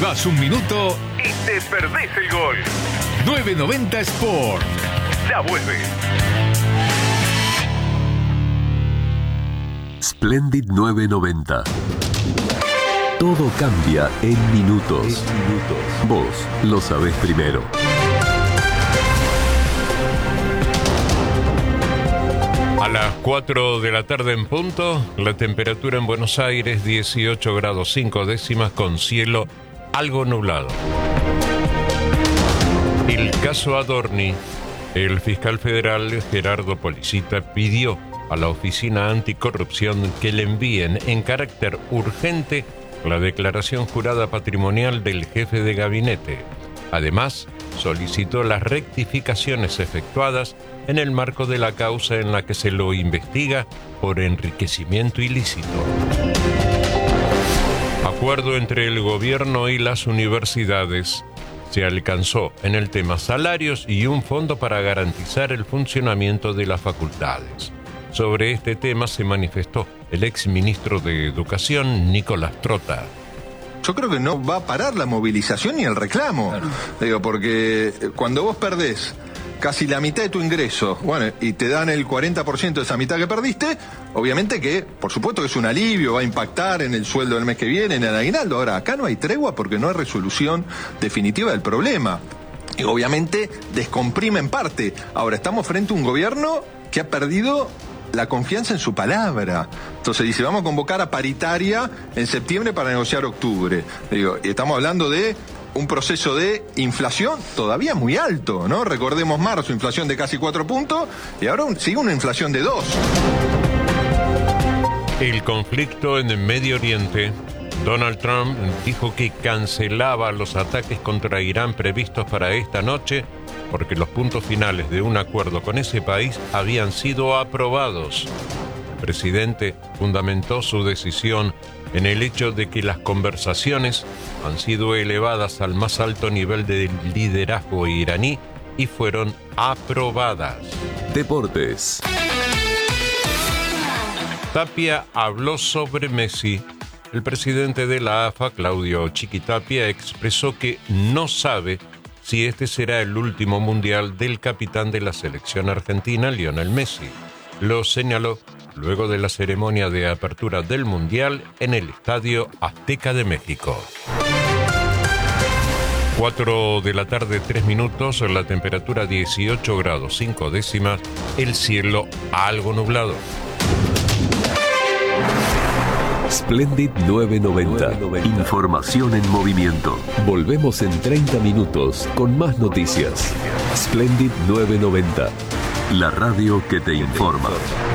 avivás un minuto y te perdés el gol. 990 Sport. Ya vuelve. Splendid 990. Todo cambia en minutos. Vos lo sabés primero. A las 4 de la tarde en punto, la temperatura en Buenos Aires 18 grados 5 décimas con cielo algo nublado. El caso Adorni, el fiscal federal Gerardo Policita pidió a la Oficina Anticorrupción que le envíen en carácter urgente la declaración jurada patrimonial del jefe de gabinete. Además, solicitó las rectificaciones efectuadas en el marco de la causa en la que se lo investiga por enriquecimiento ilícito. Acuerdo entre el gobierno y las universidades se alcanzó en el tema salarios y un fondo para garantizar el funcionamiento de las facultades. Sobre este tema se manifestó el exministro de Educación, Nicolás Trota. Yo creo que no va a parar la movilización ni el reclamo. Claro. Digo, porque cuando vos perdés casi la mitad de tu ingreso, bueno, y te dan el 40% de esa mitad que perdiste, obviamente que, por supuesto que es un alivio, va a impactar en el sueldo del mes que viene, en el aguinaldo. Ahora, acá no hay tregua porque no hay resolución definitiva del problema. Y obviamente descomprime en parte. Ahora, estamos frente a un gobierno que ha perdido la confianza en su palabra. Entonces dice, vamos a convocar a paritaria en septiembre para negociar octubre. Digo, y estamos hablando de un proceso de inflación todavía muy alto, ¿no? Recordemos marzo, inflación de casi 4 puntos, y ahora sigue una inflación de 2. El conflicto en el Medio Oriente. Donald Trump dijo que cancelaba los ataques contra Irán previstos para esta noche porque los puntos finales de un acuerdo con ese país habían sido aprobados. El presidente fundamentó su decisión en el hecho de que las conversaciones han sido elevadas al más alto nivel de liderazgo iraní y fueron aprobadas. Deportes. Tapia habló sobre Messi. El presidente de la AFA, Claudio Chiquitapia, expresó que no sabe si este será el último mundial del capitán de la selección argentina, Lionel Messi. Lo señaló luego de la ceremonia de apertura del mundial en el Estadio Azteca de México. 4 de la tarde, 3 minutos, la temperatura 18 grados 5 décimas, el cielo algo nublado. Splendid 990. Información en movimiento. Volvemos en 30 minutos con más noticias. Splendid 990. La radio que te informa.